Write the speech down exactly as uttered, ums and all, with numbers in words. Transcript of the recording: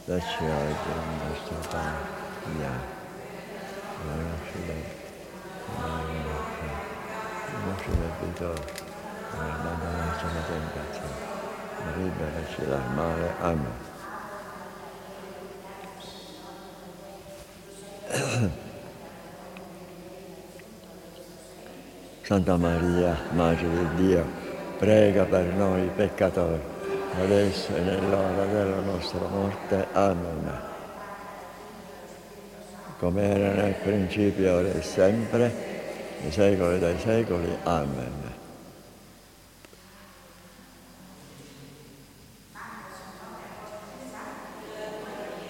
Dacci oggi il nostro pane quotidiano. Non lasci non lasci debitori, non abbandonarci alla tentazione, ma liberaci dal male. Amen. Santa Maria, Madre di Dio, prega per noi peccatori, adesso e nell'ora della nostra morte. Amen. Come era nel principio, ora e sempre, nei secoli dei secoli. Amen.